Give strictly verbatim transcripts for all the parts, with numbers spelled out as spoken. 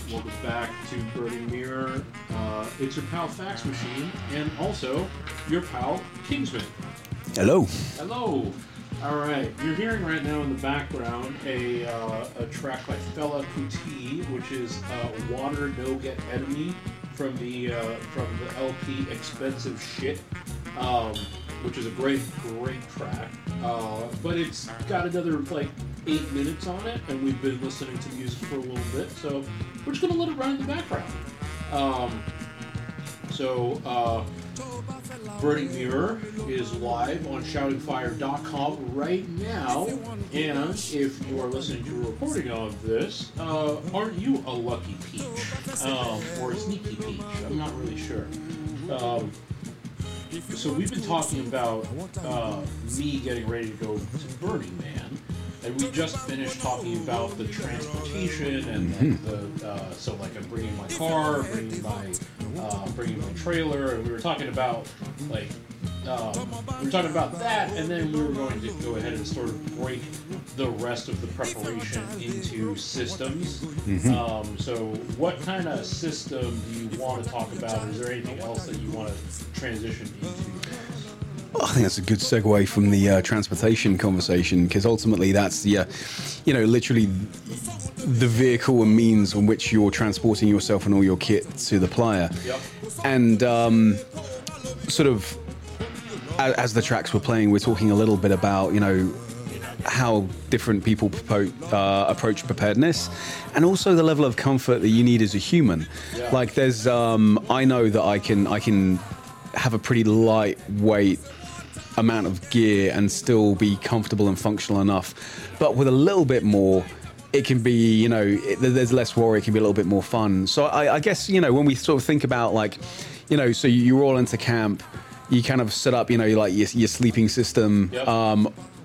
Welcome back to Burning Mirror. Uh, it's your pal Fax Machine, and also your pal Kingsman. Hello. Hello. All right, you're hearing right now in the background a uh, a track by Fela Kuti, which is uh, "Water No Get Enemy" from the uh, from the L P Expensive Shit, um, which is a great great track. Uh, but it's got another like eight minutes on it, and we've been listening to music for a little bit, so we're just gonna let it run in the background. Um, so. Uh, Burning Mirror is live on shouting fire dot com right now, and if you are listening to a recording of this, uh, aren't you a lucky peach? Um, or a sneaky peach? I'm not really sure. Um, so we've been talking about uh, me getting ready to go to Burning Man, and we just finished talking about the transportation and, and the uh, so like I'm bringing my car, bringing my uh, bringing my trailer, and we were talking about like um, we were talking about that, and then we were going to go ahead and sort of break the rest of the preparation into systems. Mm-hmm. Um, so what kind of system do you want to talk about? Is there anything else that you want to transition into? I think that's a good segue from the uh, transportation conversation, because ultimately that's the, uh, you know, literally the vehicle and means on which you're transporting yourself and all your kit to the player. Yep. And um, sort of as, as the tracks were playing, we're talking a little bit about, you know, how different people propo- uh, approach preparedness, and also the level of comfort that you need as a human. Yeah. Like there's, um, I know that I can, I can have a pretty lightweight amount of gear and still be comfortable and functional enough, but with a little bit more it can be, you know, it, there's less worry, it can be a little bit more fun. So I, I guess, you know, when we sort of think about like, you know, so you roll into camp, you kind of set up, you know, like your, your sleeping system. Yep. um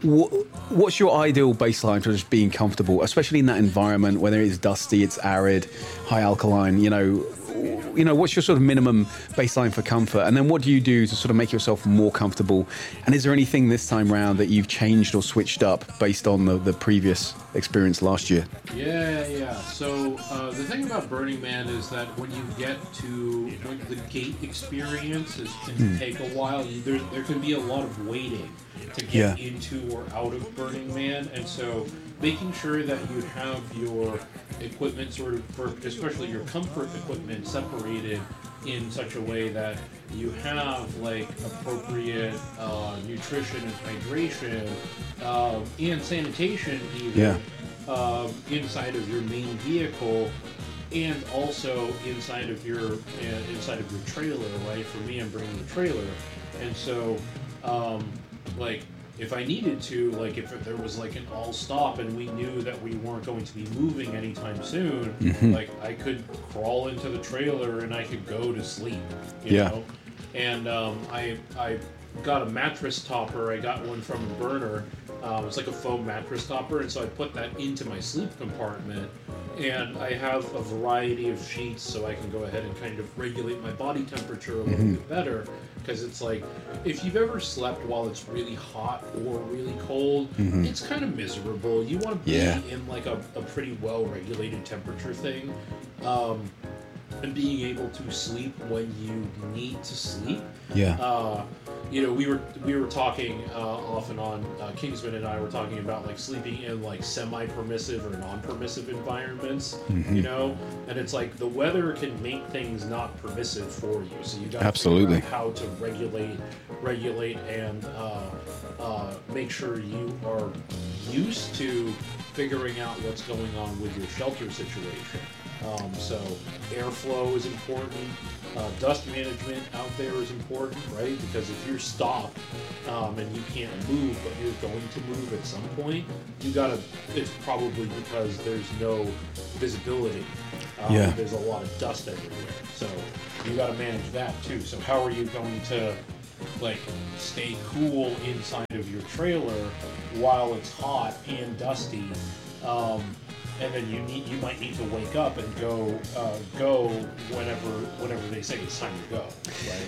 wh- what's your ideal baseline for just being comfortable, especially in that environment, whether it's dusty, it's arid, high alkaline, you know, you know, what's your sort of minimum baseline for comfort? And then what do you do to sort of make yourself more comfortable? And is there anything this time round that you've changed or switched up based on the, the previous experience last year? Yeah, yeah. So uh, the thing about Burning Man is that when you get to when the gate experience is, can mm. take a while. There, there can be a lot of waiting to get yeah. into or out of Burning Man, and so making sure that you have your equipment sort of, for, especially your comfort equipment, separated in such a way that you have like appropriate uh, nutrition and hydration uh, and sanitation even yeah. uh, inside of your main vehicle, and also inside of your uh, inside of your trailer. Right? For me, I'm bringing the trailer, and so um, like. If I needed to, like if there was like an all stop and we knew that we weren't going to be moving anytime soon, mm-hmm. like I could crawl into the trailer and I could go to sleep, you yeah. know? And um, I I got a mattress topper. I got one from a burner. Um, it's like a foam mattress topper, and so I put that into my sleep compartment. And I have a variety of sheets, so I can go ahead and kind of regulate my body temperature a little mm-hmm. bit better. Because it's like, if you've ever slept while it's really hot or really cold, mm-hmm. it's kind of miserable. You want to be yeah. in like a, a pretty well-regulated temperature thing. Um, and being able to sleep when you need to sleep. Yeah. Uh, you know, we were we were talking uh, off and on. Uh, Kingsman and I were talking about like sleeping in like semi-permissive or non-permissive environments. Mm-hmm. You know, and it's like the weather can make things not permissive for you. So you got to absolutely figure out how to regulate, regulate, and uh, uh, make sure you are used to figuring out what's going on with your shelter situation. Um, so airflow is important. Uh, dust management out there is important, right? Because if you're stopped um, and you can't move, but you're going to move at some point, you gotta. It's probably because there's no visibility. Um, yeah. There's a lot of dust everywhere, so you gotta manage that too. So how are you going to like stay cool inside of your trailer while it's hot and dusty? Um, And then you need, you might need to wake up and go, uh, go whenever, whenever they say it's time to go, right?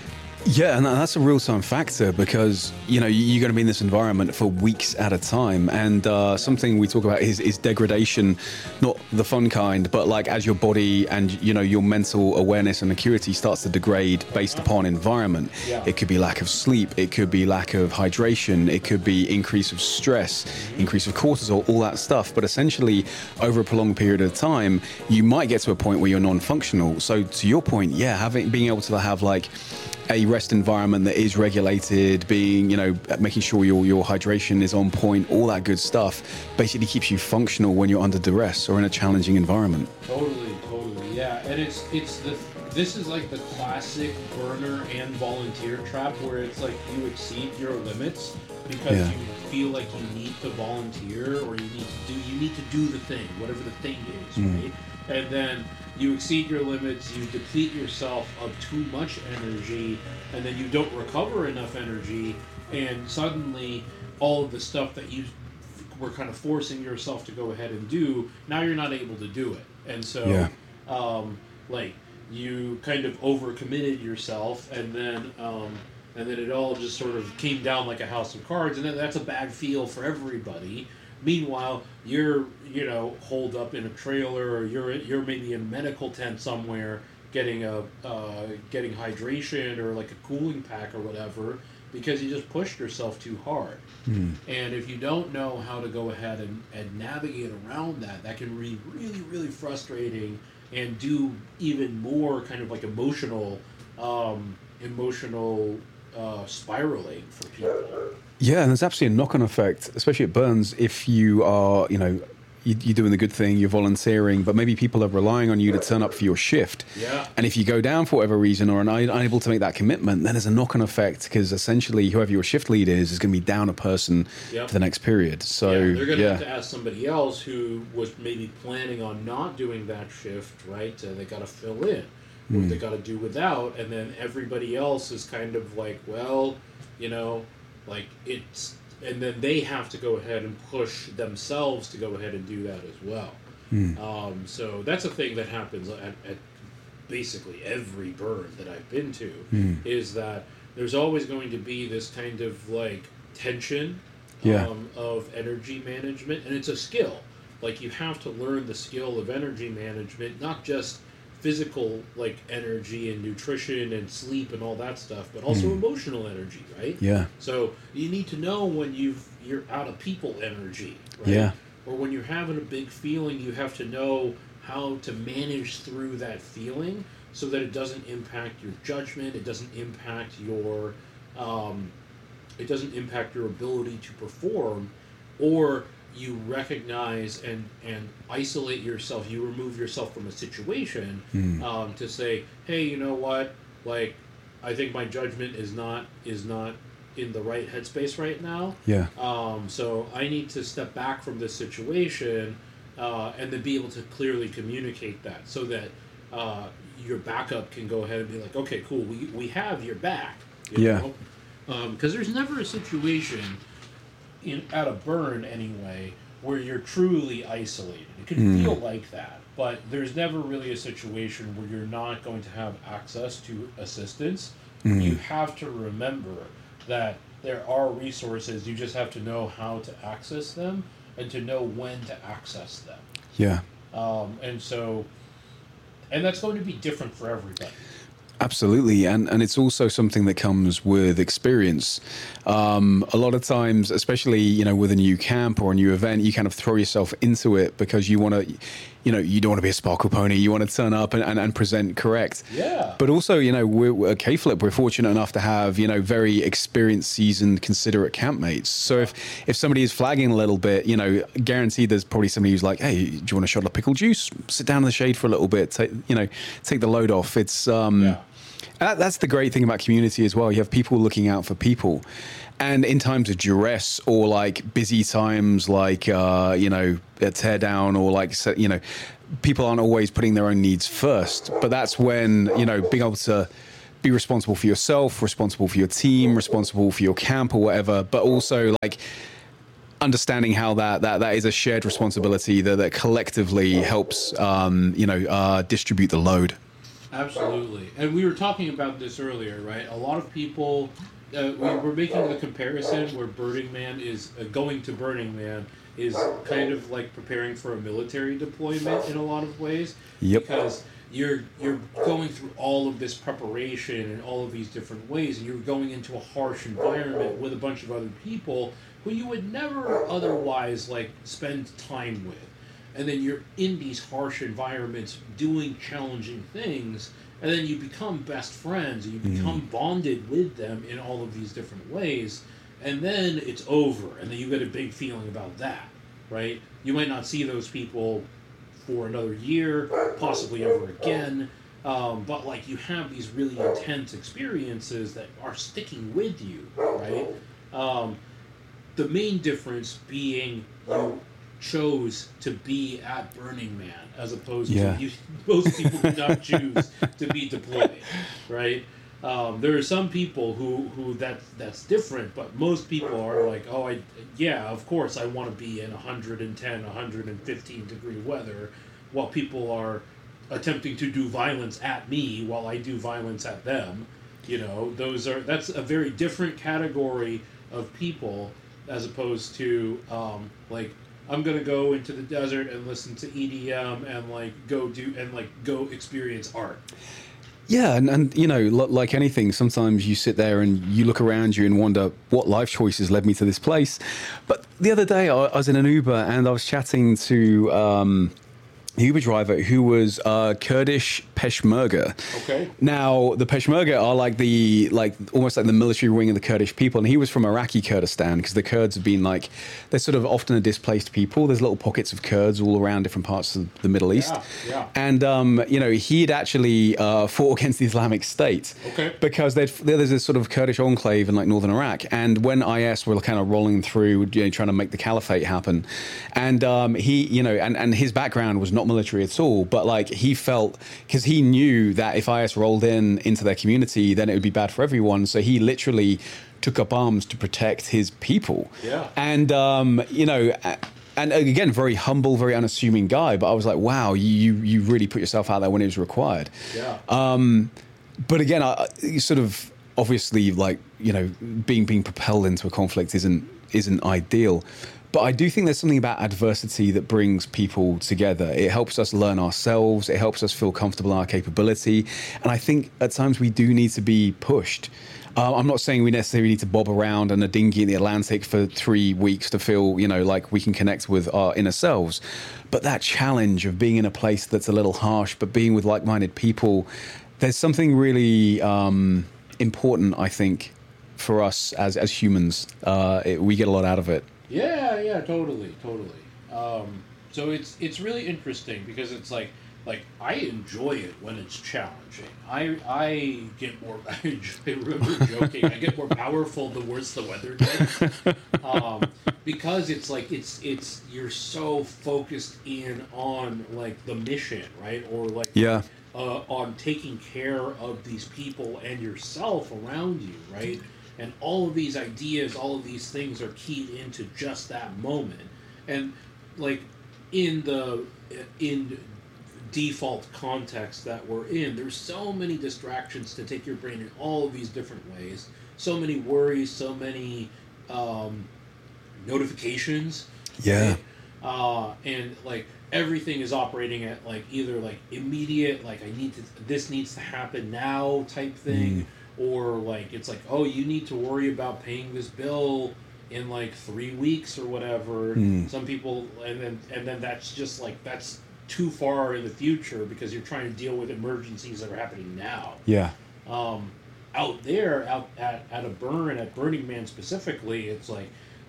Yeah, and that's a real-time factor because, you know, you're going to be in this environment for weeks at a time. And uh, something we talk about is, is degradation, not the fun kind, but like as your body and, you know, your mental awareness and acuity starts to degrade based upon environment. Yeah. It could be lack of sleep. It could be lack of hydration. It could be increase of stress, increase of cortisol, all that stuff. But essentially, over a prolonged period of time, you might get to a point where you're non-functional. So to your point, yeah, having being able to have like a rest environment that is regulated, being, you know, making sure your, your hydration is on point, all that good stuff, basically keeps you functional when you're under duress or in a challenging environment. Totally, totally, yeah. And it's it's the this is like the classic burner and volunteer trap where it's like you exceed your limits because Yeah. you feel like you need to volunteer or you need to do you need to do the thing, whatever the thing is, Mm. right? And then you exceed your limits, you deplete yourself of too much energy, and then you don't recover enough energy, and suddenly all of the stuff that you were kind of forcing yourself to go ahead and do, now you're not able to do it. And so, Yeah. um, like, you kind of overcommitted yourself, and then, um, and then it all just sort of came down like a house of cards, and then that's a bad feel for everybody. Meanwhile, you're, you know, holed up in a trailer, or you're you're maybe in a medical tent somewhere, getting a uh, getting hydration or like a cooling pack or whatever, because you just pushed yourself too hard. Mm. And if you don't know how to go ahead and, and navigate around that, that can be really, really frustrating and do even more kind of like emotional, um, emotional uh, spiraling for people. Yeah, and there's absolutely a knock-on effect, especially at Burns, if you are, you know, you, you're doing the good thing, you're volunteering, but maybe people are relying on you to turn up for your shift. Yeah. And if you go down for whatever reason or are un- unable to make that commitment, then there's a knock-on effect because essentially whoever your shift lead is is going to be down a person Yep. for the next period. So, yeah, they're going to yeah. have to ask somebody else who was maybe planning on not doing that shift, right? Uh, they got to fill in. What Mm. they got to do without, and then everybody else is kind of like, well, you know, like it's, and then they have to go ahead and push themselves to go ahead and do that as well. Mm. Um, so that's a thing that happens at, at basically every burn that I've been to, Mm. is that there's always going to be this kind of like tension Yeah. um, of energy management, and it's a skill. Like you have to learn the skill of energy management, not just physical like energy and nutrition and sleep and all that stuff, but also Mm. emotional energy, right? Yeah. So you need to know when you've you're out of people energy, right? Yeah. Or when you're having a big feeling, you have to know how to manage through that feeling so that it doesn't impact your judgment, it doesn't impact your um, it doesn't impact your ability to perform, or you recognize and, and isolate yourself, you remove yourself from a situation Mm. um, to say, hey, you know what, like, I think my judgment is not is not in the right headspace right now. Yeah. Um, so I need to step back from this situation uh, and then be able to clearly communicate that so that uh, your backup can go ahead and be like, okay, cool, we, we have your back. You Yeah. know? Because there's never a situation in at a burn anyway where you're truly isolated. It can Mm. feel like that, but there's never really a situation where you're not going to have access to assistance. Mm. You have to remember that there are resources. You just have to know how to access them and to know when to access them. Yeah. Um, and so, and that's going to be different for everybody. Absolutely, and and it's also something that comes with experience. Um, a lot of times, especially you know with a new camp or a new event, you kind of throw yourself into it because you want to, you know, you don't want to be a sparkle pony. You want to turn up and, and, and present correct. Yeah. But also, you know, we're, we're at K-Flip, we're fortunate enough to have you know very experienced, seasoned, considerate campmates. So if if somebody is flagging a little bit, you know, guaranteed there's probably somebody who's like, hey, do you want a shot of pickle juice? Sit down in the shade for a little bit. Take you know, take the load off. It's um. Yeah. That, that's the great thing about community as well. You have people looking out for people. And in times of duress or like busy times, like, uh, you know, a tear down or like, you know, people aren't always putting their own needs first. But that's when, you know, being able to be responsible for yourself, responsible for your team, responsible for your camp or whatever, but also like understanding how that that, that is a shared responsibility that, that collectively helps, um, you know, uh, distribute the load. Absolutely. And we were talking about this earlier, right? A lot of people, uh, we were making the comparison where Burning Man is uh, going to Burning Man is kind of like preparing for a military deployment in a lot of ways. Yep. Because you're you're going through all of this preparation in all of these different ways, and you're going into a harsh environment with a bunch of other people who you would never otherwise like spend time with. And then you're in these harsh environments doing challenging things, and then you become best friends, and you become mm. bonded with them in all of these different ways, and then it's over, and then you get a big feeling about that, right? You might not see those people for another year, possibly ever again, um, but like you have these really intense experiences that are sticking with you, right? Um, the main difference being you chose to be at Burning Man as opposed yeah. to you, most people do not choose to be deployed, right? Um, there are some people who, who that that's different, but most people are like, oh, I yeah, of course I want to be in one hundred ten, one hundred fifteen degree weather, while people are attempting to do violence at me while I do violence at them. You know, those are that's a very different category of people as opposed to um, like. I'm gonna go into the desert and listen to E D M and like go do and like go experience art. Yeah, and, and you know, like anything, sometimes you sit there and you look around you and wonder what life choices led me to this place. But the other day, I was in an Uber and I was chatting to um, a Uber driver who was uh, Kurdish Peshmerga. Okay. Now, the Peshmerga are like the like almost like the military wing of the Kurdish people, and he was from Iraqi Kurdistan because the Kurds have been like they're sort of often a displaced people. There's little pockets of Kurds all around different parts of the Middle East. Yeah, yeah. And um, you know, he'd actually uh, fought against the Islamic State. Okay. Because there's this sort of Kurdish enclave in like northern Iraq, and when I S were kind of rolling through, you know, trying to make the caliphate happen, and um, he, you know, and and his background was not military at all, but like he felt because he knew that if I S rolled in into their community, then it would be bad for everyone. So he literally took up arms to protect his people. Yeah. And um, you know, and again, very humble, very unassuming guy. But I was like, wow, you you really put yourself out there when it was required. Yeah. Um, but again, I sort of obviously like you know being being propelled into a conflict isn't isn't ideal. But I do think there's something about adversity that brings people together. It helps us learn ourselves. It helps us feel comfortable in our capability. And I think at times we do need to be pushed. Uh, I'm not saying we necessarily need to bob around in a dinghy in the Atlantic for three weeks to feel, you know, like we can connect with our inner selves. But that challenge of being in a place that's a little harsh, but being with like-minded people, there's something really um, important, I think, for us as, as humans. Uh, it, we get a lot out of it. Yeah, yeah, totally, totally. Um, so it's it's really interesting because it's like like I enjoy it when it's challenging. I I get more. I, enjoy, I remember joking. I get more powerful the worse the weather gets, um, because it's like it's it's you're so focused in on like the mission, right? Or like yeah. uh, on taking care of these people and yourself around you, right? And all of these ideas, all of these things are keyed into just that moment. And like in the in default context that we're in, there's so many distractions to take your brain in all of these different ways. So many worries, so many um, notifications. Yeah. Right? Uh, and like everything is operating at like either like immediate, like I need to, this needs to happen now type thing. Mm. Or like it's like, oh, you need to worry about paying this bill in like three weeks or whatever. Mm. Some people, and then and then that's just like that's too far in the future because you're trying to deal with emergencies that are happening now. Yeah. Um, out there, out at, at a burn, at Burning Man specifically, it's like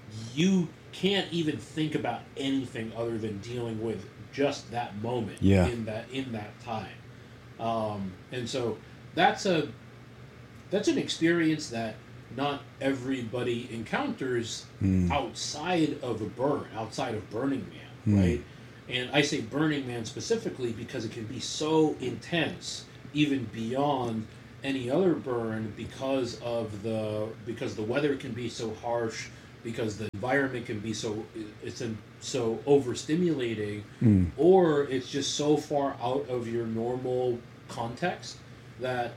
you can't even think about anything other than dealing with just that moment. Yeah. In that in that time, um, and so that's a. That's an experience that not everybody encounters mm. outside of a burn, outside of Burning Man, mm. right? And I say Burning Man specifically because it can be so intense, even beyond any other burn, because of the because the weather can be so harsh, because the environment can be so it's a, so overstimulating, mm. or it's just so far out of your normal context that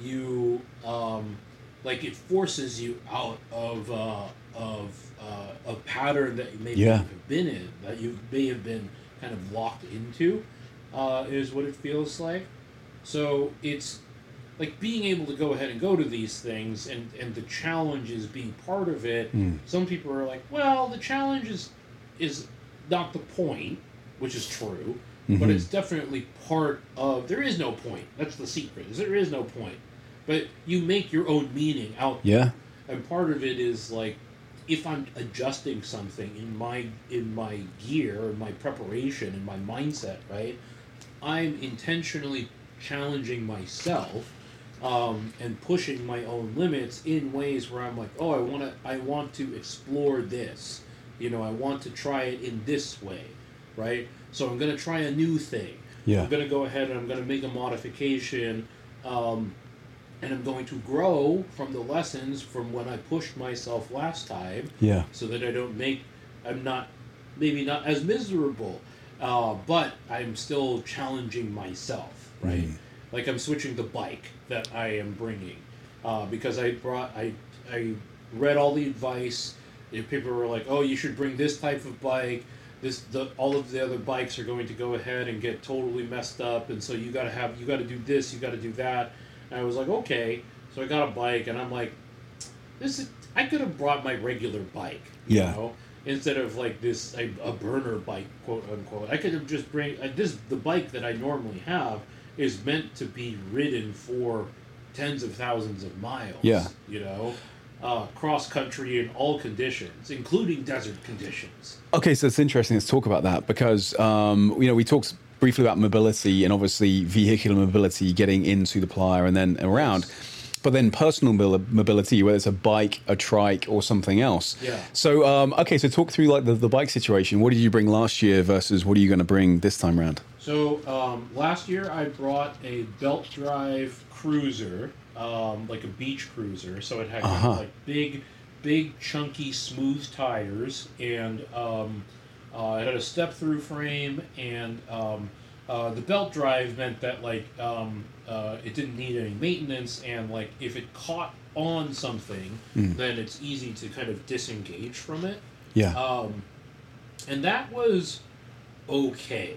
you um, like it forces you out of uh, of uh, a pattern that you maybe Yeah. have been in, that you may have been kind of locked into, uh, is what it feels like. So it's like being able to go ahead and go to these things, and, and the challenge is being part of it. Mm. Some people are like, well, the challenge is is not the point, which is true, but Mhm. it's definitely part of. There is no point. That's the secret. Is there is no point, but you make your own meaning out. Yeah. And part of it is like, if I'm adjusting something in my in my gear, in my preparation, in my mindset, right? I'm intentionally challenging myself, um, and pushing my own limits in ways where I'm like, oh, I want to, I want to explore this, you know, I want to try it in this way, right? So I'm going to try a new thing. Yeah. I'm going to go ahead and I'm going to make a modification, um, and I'm going to grow from the lessons from when I pushed myself last time, Yeah. so that I don't make, I'm not, maybe not as miserable, uh, but I'm still challenging myself, right? Mm. Like I'm switching the bike that I am bringing, uh, because I brought, I, I read all the advice. You know, people were like, oh, you should bring this type of bike. This, the, all of the other bikes are going to go ahead and get totally messed up, and so you got to have, you got to do this, you got to do that. And I was like, okay. So I got a bike, and I'm like, this is, I could have brought my regular bike, you Yeah. know, instead of like this a, a burner bike, quote unquote. I could have just bring uh, this. The bike that I normally have is meant to be ridden for tens of thousands of miles. Yeah. You know, uh, cross country in all conditions, including desert conditions. Okay, so it's interesting to talk about that because um, you know we talked briefly about mobility and obviously vehicular mobility, getting into the playa and then around. Yes. But then personal mobil- mobility, whether it's a bike, a trike, or something else. Yeah. So, um, okay, so talk through like the, the bike situation. What did you bring last year versus what are you going to bring this time around? So um, last year I brought a belt drive cruiser, um, like a beach cruiser. So it had kind Uh-huh. of like big, big chunky smooth tires, and um, uh, it had a step through frame, and um, uh, the belt drive meant that like um, uh, it didn't need any maintenance, and like if it caught on something, Mm. then it's easy to kind of disengage from it. Yeah. Um, and that was okay.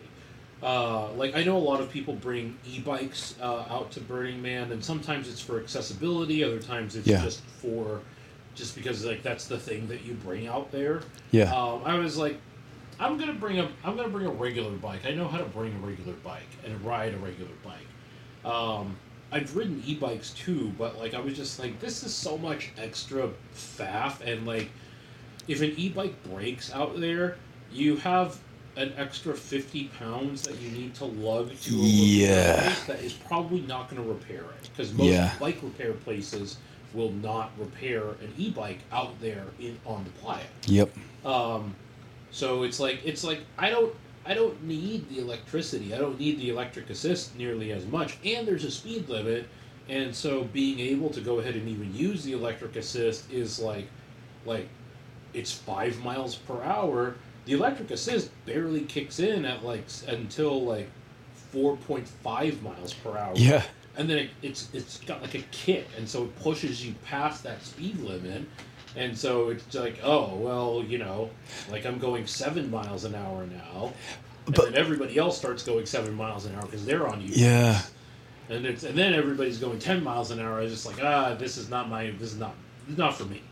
Uh, like I know a lot of people bring e-bikes uh, out to Burning Man, and sometimes it's for accessibility. Other times it's Yeah. just for, just because like that's the thing that you bring out there. Yeah. Um, I was like, I'm gonna bring a I'm gonna bring a regular bike. I know how to bring a regular bike and ride a regular bike. Um, I've ridden e-bikes too, but like I was just like, this is so much extra faff, and like if an e-bike breaks out there, you have an extra fifty pounds that you need to lug to a local Yeah. place that is probably not going to repair it, because most Yeah. bike repair places will not repair an e-bike out there in on the playa. Yep. Um, so it's like it's like I don't I don't need the electricity. I don't need the electric assist nearly as much, and there's a speed limit, and so being able to go ahead and even use the electric assist is like like it's five miles per hour. The electric assist barely kicks in at like s- until like four point five miles per hour. Yeah. And then it, it's it's got like a kick, and so it pushes you past that speed limit, and so it's like, oh well, you know, like I'm going seven miles an hour now, and But- then everybody else starts going seven miles an hour because they're on you. Yeah. And it's and then everybody's going ten miles an hour. I was just like, ah, this is not my, this is not, this is not for me.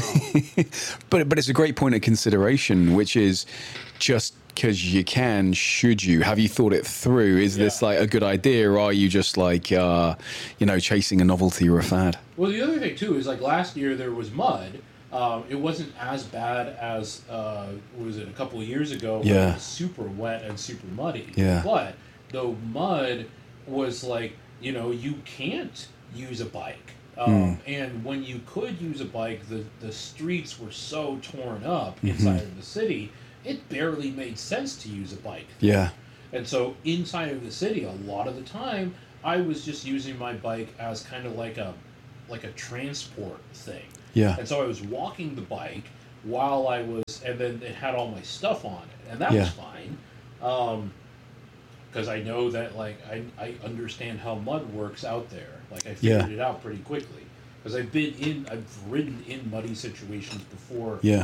Um, But but it's a great point of consideration, which is just because you can, should you? Have you thought it through? Is this Yeah. like a good idea, or are you just like, uh, you know, chasing a novelty or a fad? Well, the other thing too is like last year there was mud. Um, it wasn't as bad as uh, what was it a couple of years ago? When Yeah. it was super wet and super muddy. Yeah. But the mud was like, you know, you can't use a bike. Um, And when you could use a bike, the the streets were so torn up inside of the city, it barely made sense to use a bike. Yeah. And so inside of the city, a lot of the time, I was just using my bike as kind of like a like a transport thing. Yeah. And so I was walking the bike while I was, and then it had all my stuff on it, and that Yeah. was fine. Um, because I know that like I, I understand how mud works out there. Like I figured Yeah. it out pretty quickly because I've been in I've ridden in muddy situations before Yeah.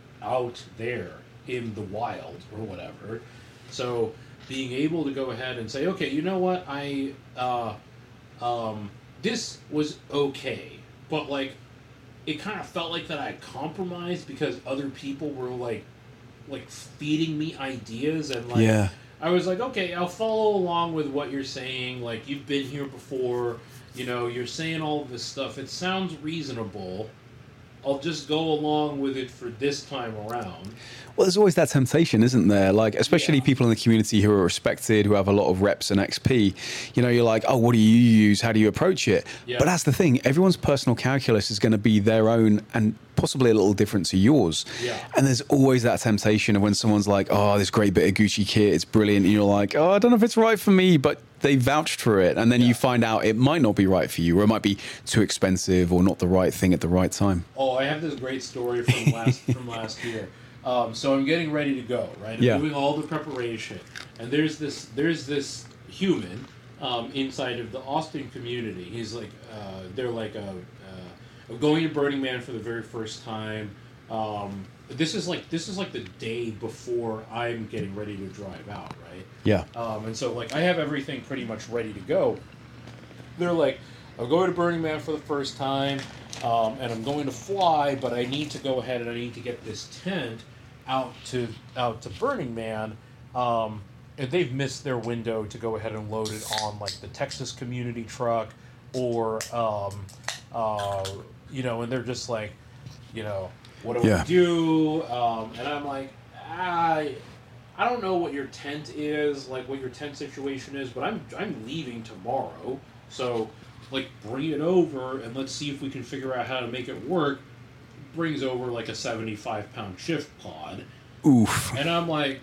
out there in the wild or whatever. So being able to go ahead and say, okay, you know what, I uh, um, this was okay, but like it kind of felt like that I compromised because other people were like like feeding me ideas and like Yeah. I was like, okay, I'll follow along with what you're saying. Like, you've been here before. You know, you're saying all of this stuff. It sounds reasonable. I'll just go along with it for this time around. Well, there's always that temptation, isn't there? Like, especially Yeah. people in the community who are respected, who have a lot of reps and X P. You know, you're like, oh, what do you use? How do you approach it? Yeah. But that's the thing. Everyone's personal calculus is going to be their own and possibly a little different to yours. Yeah. And there's always that temptation of when someone's like, oh, this great bit of Gucci kit, it's brilliant. And you're like, oh, I don't know if it's right for me, but they vouched for it. And then Yeah. you find out it might not be right for you, or it might be too expensive or not the right thing at the right time. Oh, I have this great story from last from last year. Um, so I'm getting ready to go, right? I'm Yeah. doing all the preparation, and there's this there's this human um, inside of the Austin community. He's like, uh, they're like a, uh, I'm going to Burning Man for the very first time. Um, this is like this is like the day before I'm getting ready to drive out, right? Yeah. Um, and so like I have everything pretty much ready to go. They're like, I'm going to Burning Man for the first time, um, and I'm going to fly, but I need to go ahead and I need to get this tent out to out to Burning Man. Um, and they've missed their window to go ahead and load it on like the Texas community truck, or um, uh, you know, and they're just like, you know, what do Yeah. we do? Um, and I'm like, I. I don't know what your tent is, like what your tent situation is, but I'm I'm leaving tomorrow. So, like, bring it over and let's see if we can figure out how to make it work. Brings over like a seventy-five pound shift pod. Oof. And I'm like,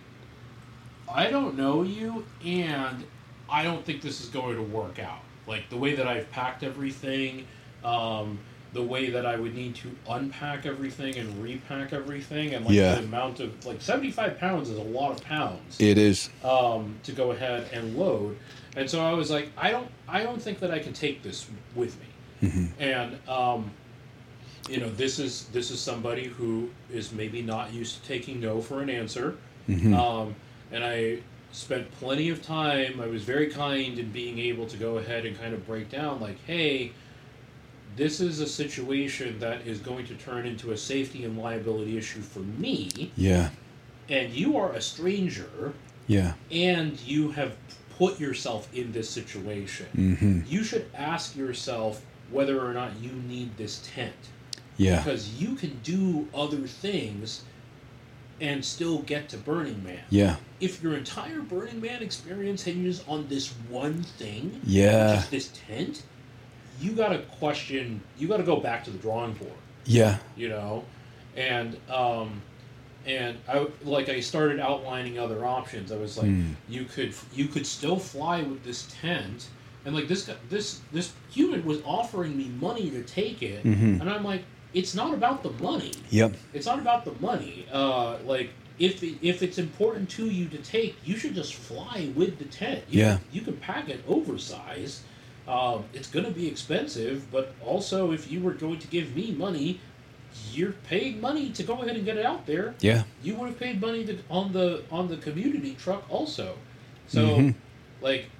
I don't know you, and I don't think this is going to work out. Like, the way that I've packed everything, um, the way that I would need to unpack everything and repack everything, and like Yeah. the amount of, like, seventy-five pounds is a lot of pounds It is. um, to go ahead and load. And so I was like, I don't, I don't think that I can take this with me. Mm-hmm. And um, you know, this is this is somebody who is maybe not used to taking no for an answer. Mm-hmm. Um, and I spent plenty of time. I was very kind in being able to go ahead and kind of break down, like, hey, this is a situation that is going to turn into a safety and liability issue for me, Yeah. and you are a stranger, Yeah. and you have put yourself in this situation. Mm-hmm. You should ask yourself whether or not you need this tent. Yeah. Because you can do other things and still get to Burning Man. Yeah. If your entire Burning Man experience hinges on this one thing, Yeah. which is this tent, you gotta question, you gotta go back to the drawing board, Yeah. you know? And, um, and I, like, I started outlining other options. I was like, Mm. you could, you could still fly with this tent, and like this guy, this, this human was offering me money to take it, Mhm. and I'm like, it's not about the money. Yep. It's not about the money. Uh, like, if it, if it's important to you to take, you should just fly with the tent. You Yeah. Can, you can pack it oversized. Um, it's going to be expensive, but also if you were going to give me money, you're paying money to go ahead and get it out there. Yeah. You would have paid money to, on the on the community truck also. So, Mhm. like,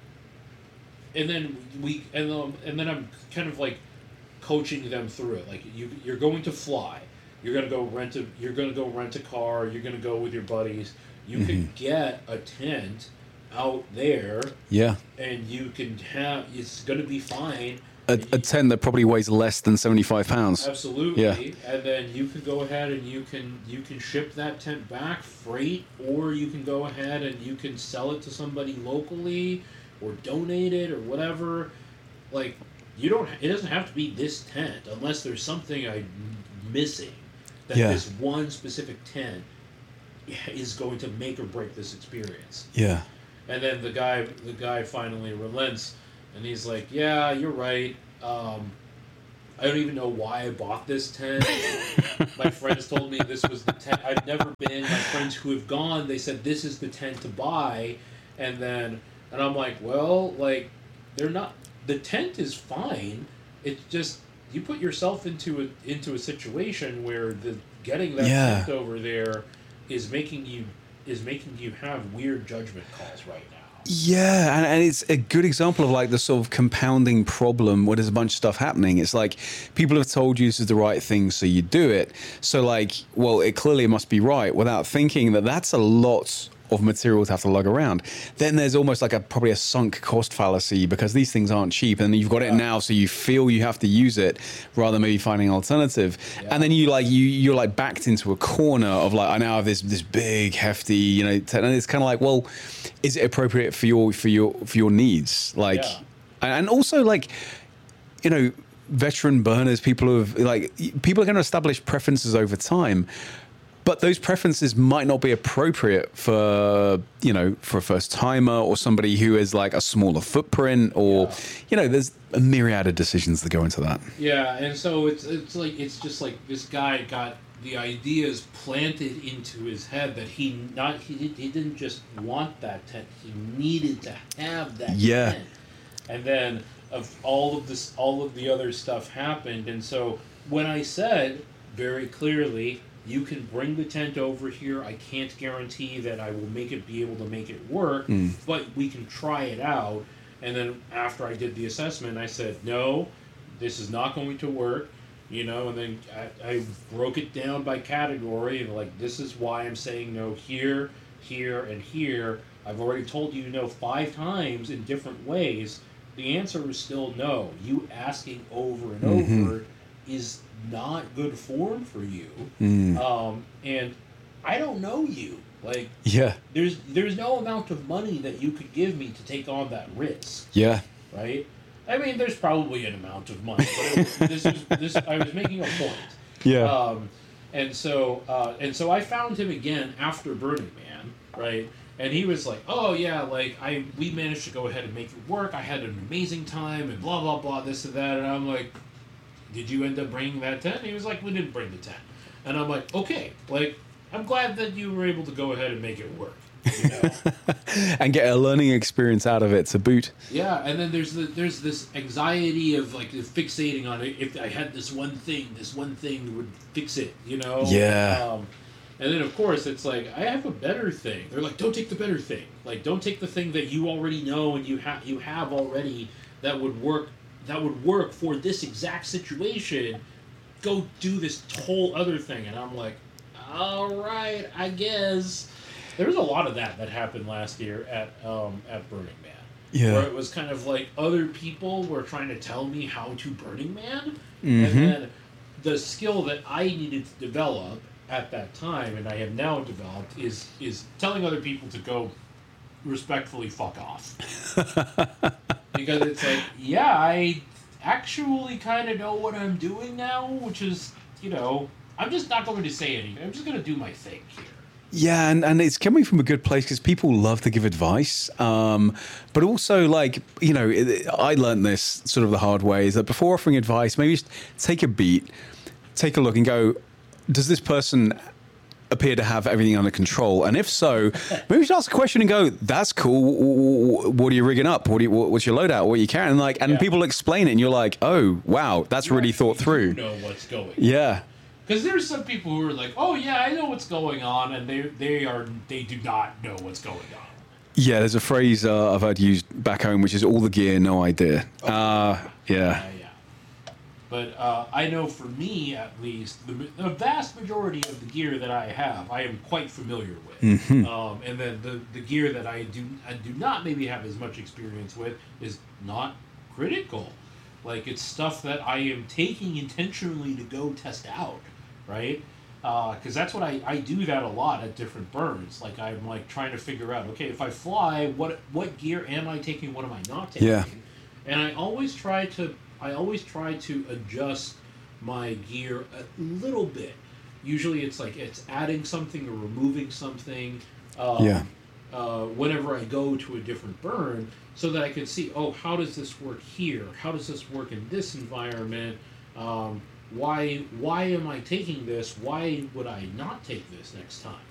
and then we and um, and then I'm kind of like coaching them through it. Like, you you're going to fly. You're gonna go rent a you're gonna go rent a car. You're gonna go with your buddies. You Mhm. could get a tent out there, Yeah. and you can have. It's gonna be fine. A, And a you- tent that probably weighs less than seventy-five pounds. Absolutely. Yeah. And then you can go ahead and you can you can ship that tent back freight, or you can go ahead and you can sell it to somebody locally or donate it or whatever. Like, you don't it doesn't have to be this tent unless there's something I'm missing that Yeah. this one specific tent is going to make or break this experience. Yeah. And then the guy, the guy finally relents, and he's like, "Yeah, you're right. Um, I don't even know why I bought this tent. My friends told me this was the tent. I've never been. My friends who have gone, they said this is the tent to buy, and then And I'm like, well, like, they're not. The tent is fine. It's just you put yourself into a into a situation where the getting that Yeah. tent over there is making you is making you have weird judgment calls right now. Yeah, and, and it's a good example of like the sort of compounding problem where there's a bunch of stuff happening. It's like people have told you this is the right thing, so you do it. So like, well, it clearly must be right without thinking that that's a lot of material to have to lug around. Then there's almost like a probably a sunk cost fallacy because these things aren't cheap, and you've got it now, so you feel you have to use it rather than maybe finding an alternative. Yeah. And then you like you you're like backed into a corner of like I now have this this big hefty you know, t- and it's kind of like, well, is it appropriate for your for your for your needs? Like, Yeah. and and also like, you know, veteran burners, people who have like people are going to establish preferences over time. But those preferences might not be appropriate for, you know, for a first timer or somebody who is like a smaller footprint or, Yeah. you know, there's a myriad of decisions that go into that. Yeah, and so it's it's like it's just like this guy got the ideas planted into his head that he not he, did- he didn't just want that tent, he needed to have that Yeah. tent. And then of all of this all of the other stuff happened, and so when I said very clearly, you can bring the tent over here. I can't guarantee that I will make it be able to make it work, Mm. but we can try it out. And then after I did the assessment, I said, no, this is not going to work. You know, and then I, I broke it down by category and like, this is why I'm saying no here, here, and here. I've already told you no five times in different ways. The answer is still no. You asking over and Mhm. over is not good form for you. Mm. Um, and I don't know you. Like, Yeah. there's there's no amount of money that you could give me to take on that risk, Yeah. right? I mean, there's probably an amount of money, but it, this is this. I was making a point. Yeah. Um, and so uh, and so I found him again after Burning Man, right? And he was like, "Oh yeah, like I we managed to go ahead and make it work. I had an amazing time and blah blah blah this and that." And I'm like, "Did you end up bringing that tent?" And he was like, "We didn't bring the tent." And I'm like, "Okay, like I'm glad that you were able to go ahead and make it work." You know? And get a learning experience out of it to boot. Yeah, and then there's the, there's this anxiety of like fixating on it. If I had this one thing, this one thing would fix it, you know? Yeah. Um, and then of course it's like I have a better thing. They're like, don't take the better thing. Like, don't take the thing that you already know and you have you have already that would work that would work for this exact situation. Go do this whole other thing, and I'm like, all right, I guess. There was a lot of that that happened last year at um, at Burning Man. Yeah. Where it was kind of like other people were trying to tell me how to Burning Man. Mhm. And then the skill that I needed to develop at that time, and I have now developed, is is telling other people to go respectfully fuck off. Because it's like, yeah, I actually kind of know what I'm doing now, which is, you know, I'm just not going to say anything. I'm just going to do my thing here. Yeah, and, and it's coming from a good place because people love to give advice. Um, but also, like, you know, it, I learned this sort of the hard way is that before offering advice, maybe just take a beat, take a look and go, does this person appear to have everything under control? And if so, maybe just ask a question and go, that's cool. What are you rigging up? What do you, what's your loadout? What are you carrying? And like, and Yeah. people explain it and you're like, oh, wow, that's You really thought actually through. do know what's going. Yeah. Because there's some people who are like, oh yeah, I know what's going on, and they they are they do not know what's going on. Yeah, there's a phrase uh, I've heard used back home, which is all the gear, no idea. Uh, yeah. Yeah, yeah. But uh, I know for me, at least, the, the vast majority of the gear that I have, I am quite familiar with. Mhm. Um, and then the, the gear that I do I do not maybe have as much experience with is not critical. Like, it's stuff that I am taking intentionally to go test out, right? Because that's what I, I do that a lot at different burns. Like, I'm like trying to figure out, okay, if I fly, what what gear am I taking? What am I not taking? Yeah. And I always try to I always try to adjust my gear a little bit. Usually, it's like it's adding something or removing something. Um, Yeah. Uh, whenever I go to a different burn, so that I can see, oh, how does this work here? How does this work in this environment? Um, why why am I taking this? Why would I not take this next time?